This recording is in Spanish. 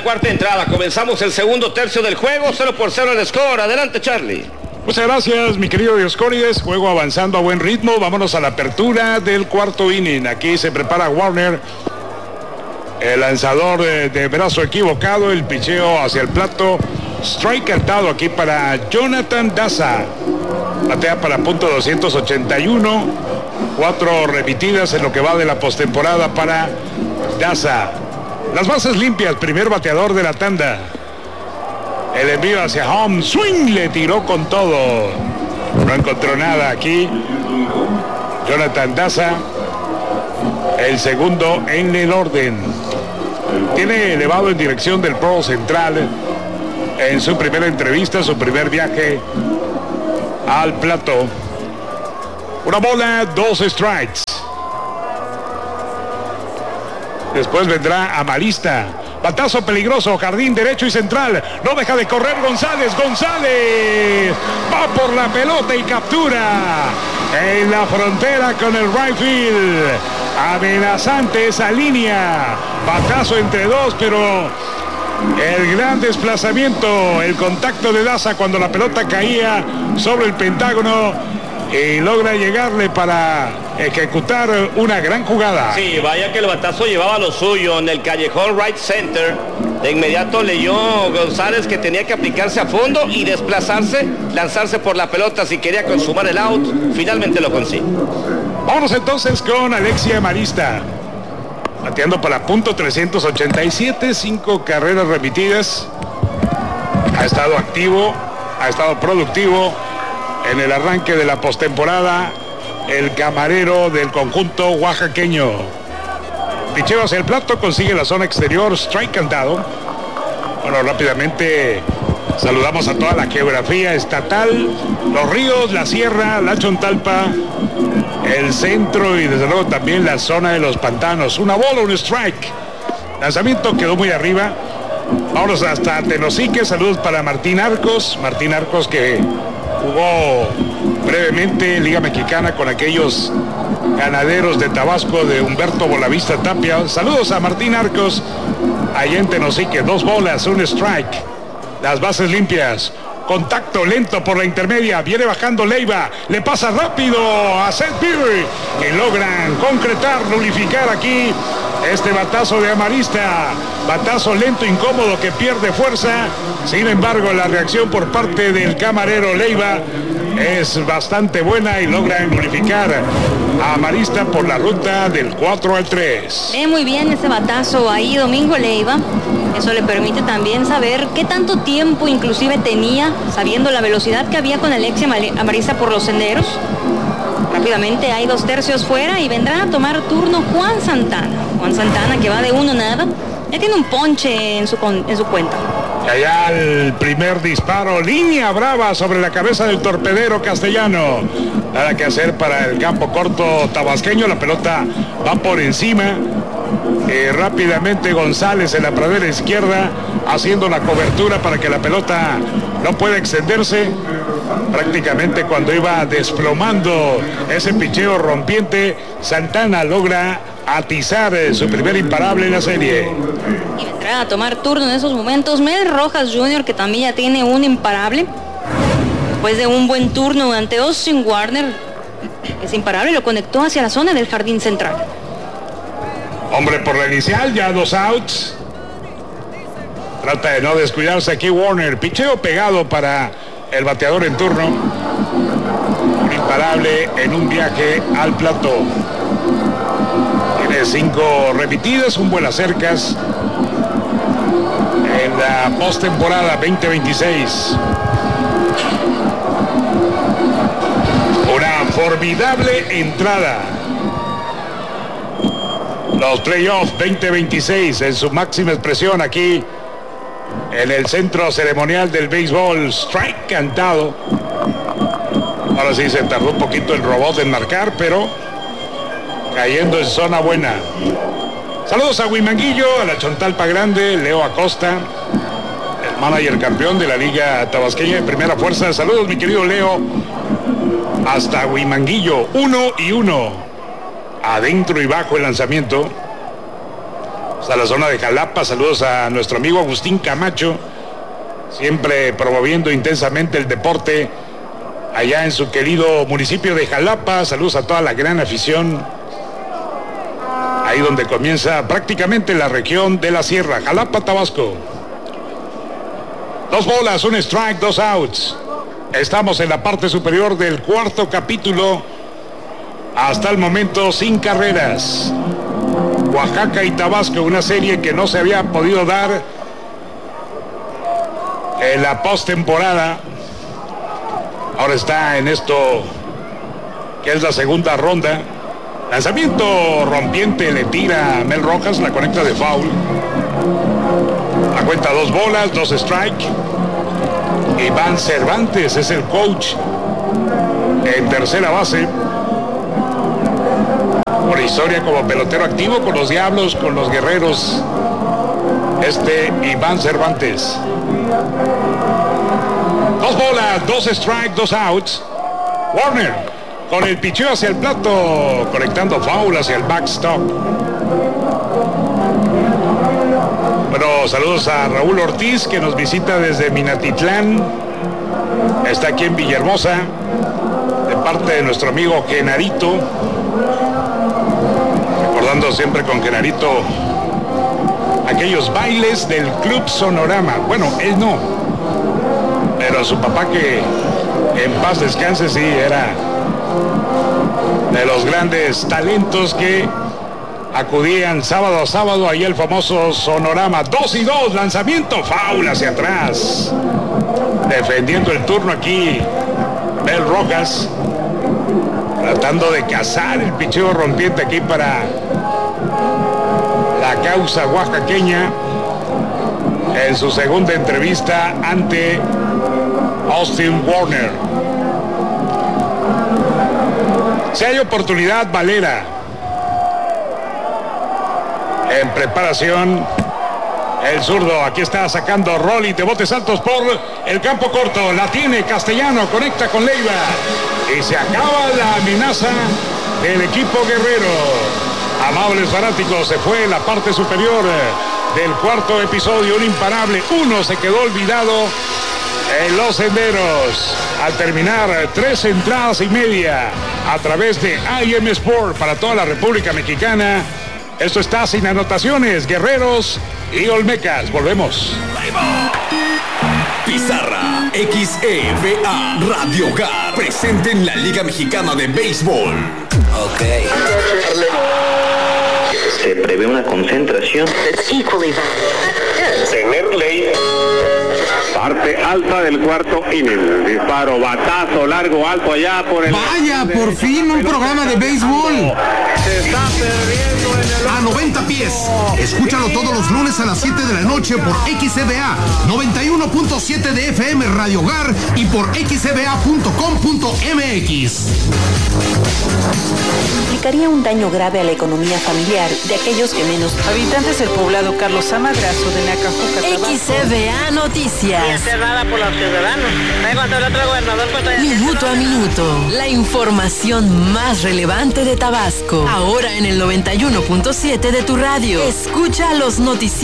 cuarta entrada. Comenzamos el segundo tercio del juego, 0-0 el score. Adelante, Charlie. Muchas gracias, mi querido Dioscórides. Juego avanzando a buen ritmo. Vámonos a la apertura del cuarto inning. Aquí se prepara Warner. El lanzador de brazo equivocado. El picheo hacia el plato. Strike cantado aquí para Jonathan Daza. Batea para punto 281. 4 repetidas en lo que va de la postemporada para Daza. Las bases limpias. Primer bateador de la tanda. El envío hacia home. Swing. Le tiró con todo. No encontró nada aquí Jonathan Daza. El segundo en el orden. Tiene elevado en dirección del Pro Central en su primera entrevista, su primer viaje al plato. Una bola, 2 strikes. Después vendrá Amarista. Batazo peligroso, jardín derecho y central. No deja de correr González. González va por la pelota y captura en la frontera con el right field. Amenazante esa línea. Batazo entre dos, pero el gran desplazamiento, el contacto de Daza cuando la pelota caía sobre el pentágono y logra llegarle para ejecutar una gran jugada. Sí, vaya que el batazo llevaba lo suyo en el callejón right center. De inmediato leyó González que tenía que aplicarse a fondo y desplazarse, lanzarse por la pelota si quería consumar el out. Finalmente lo consigue. Vamos entonces con Alexia Amarista. Bateando para punto 387, 5 carreras repetidas. Ha estado activo, ha estado productivo en el arranque de la postemporada. El camarero del conjunto oaxaqueño. Picheo hacia el plato, consigue la zona exterior, strike cantado. Bueno, rápidamente saludamos a toda la geografía estatal, los ríos, la sierra, la Chontalpa, el centro y desde luego también la zona de los pantanos. Una bola, un strike. Lanzamiento quedó muy arriba. Vámonos hasta Tenosique. Saludos para Martín Arcos. Martín Arcos que jugó brevemente Liga Mexicana con aquellos ganaderos de Tabasco de Humberto Bolavista Tapia. Saludos a Martín Arcos. Allá en Tenosique. 2 bolas, un strike. Las bases limpias. Contacto lento por la intermedia. Viene bajando Leiva. Le pasa rápido a Seth Beery. Que logran concretar, nulificar aquí este batazo de Amarista. Batazo lento, incómodo, que pierde fuerza. Sin embargo, la reacción por parte del camarero Leiva es bastante buena y logran nulificar a Amarista por la ruta del 4 al 3. Muy bien ese batazo ahí, Domingo Leiva. Eso le permite también saber qué tanto tiempo inclusive tenía, sabiendo la velocidad que había con Alexia Amarista por los senderos. Rápidamente hay 2 tercios fuera y vendrá a tomar turno Juan Santana. Juan Santana que va de 1 nada. Ya tiene un ponche en su cuenta. Y allá el primer disparo, línea brava sobre la cabeza del torpedero castellano. Nada que hacer para el campo corto tabasqueño. La pelota va por encima. Rápidamente González en la pradera izquierda haciendo la cobertura para que la pelota no pueda extenderse. Prácticamente cuando iba desplomando ese picheo rompiente, Santana logra atizar su primer imparable en la serie. Y vendrá a tomar turno en esos momentos Mel Rojas Jr., que también ya tiene un imparable. Después de un buen turno ante Austin Warner, ese imparable lo conectó hacia la zona del jardín central. Hombre por la inicial, ya 2 outs. Trata de no descuidarse aquí Warner. Picheo pegado para el bateador en turno. Un imparable en un viaje al plato. Tiene 5 repetidas, un vuelo cercas en la postemporada 2026. Una formidable entrada. Los playoffs 2026 en su máxima expresión aquí en el centro ceremonial del béisbol. Strike cantado. Ahora sí se tardó un poquito el robot en marcar, pero cayendo en zona buena. Saludos a Huimanguillo, a la Chontalpa Grande, Leo Acosta, el manager campeón de la Liga Tabasqueña de Primera Fuerza. Saludos, mi querido Leo, hasta Huimanguillo. 1-1. Adentro y bajo el lanzamiento. hasta la zona de Jalapa. Saludos a nuestro amigo Agustín Camacho, siempre promoviendo intensamente el deporte allá en su querido municipio de Jalapa. Saludos a toda la gran afición, ahí donde comienza prácticamente la región de la Sierra, Jalapa, Tabasco. 2 bolas, 1 strike, 2 outs. Estamos en la parte superior del cuarto capítulo. Hasta el momento sin carreras. Oaxaca y Tabasco, una serie que no se había podido dar en la postemporada. Ahora está en esto que es la segunda ronda. Lanzamiento rompiente, le tira a Mel Rojas, la conecta de foul. La cuenta 2 bolas, 2 strike. Iván Cervantes es el coach en tercera base. Por historia como pelotero activo con los Diablos, con los Guerreros, Iván Cervantes. 2 bolas, 2 strike, 2 outs. Warner con el picheo hacia el plato, conectando foul hacia el backstop. Bueno, saludos a Raúl Ortiz, que nos visita desde Minatitlán. Está aquí en Villahermosa, de parte de nuestro amigo Genarito. Recordando siempre con Genarito aquellos bailes del Club Sonorama. Bueno, él no, pero su papá, que en paz descanse, sí, era de los grandes talentos que acudían sábado a sábado ahí el famoso Sonorama. 2-2, lanzamiento, foul hacia atrás. Defendiendo el turno aquí Mel Rojas, tratando de cazar el picheo rompiente aquí para la causa oaxaqueña en su segunda entrevista ante Austin Warner. Si hay oportunidad, Valera en preparación. El zurdo, aquí está sacando Rolly de botes altos por el campo corto. La tiene Castellano, conecta con Leiva. Y se acaba la amenaza del equipo guerrero. Amables fanáticos, se fue en la parte superior del cuarto episodio. Un imparable 1 se quedó olvidado en los senderos. Al terminar 3 entradas y media a través de IM Sport para toda la República Mexicana. Esto está sin anotaciones, Guerreros y Olmecas. Volvemos. Pizarra, XEVA, Radio Hogar, presente en la Liga Mexicana de Béisbol. Ok. Se prevé una concentración. Tener ley. Parte alta del cuarto inning. Disparo, batazo, largo, alto allá por el... Vaya, por fin un programa de béisbol. Se está perdiendo en el... A 90 pies. Escúchalo todos los lunes a las 7 de la noche por XCBA 91.7 de FM Radio Hogar y por xcba.com.mx. Implicaría un daño grave a la economía familiar de aquellos que menos... Habitantes del poblado Carlos Amadrazo de Nacajuca, Tabasco. XCBA Noticias. Encerrada por los ciudadanos. Cuando el otro gobernador... Minuto a minuto. La información más relevante de Tabasco. Ahora en el 91.7 de tu radio. Escucha los noticieros.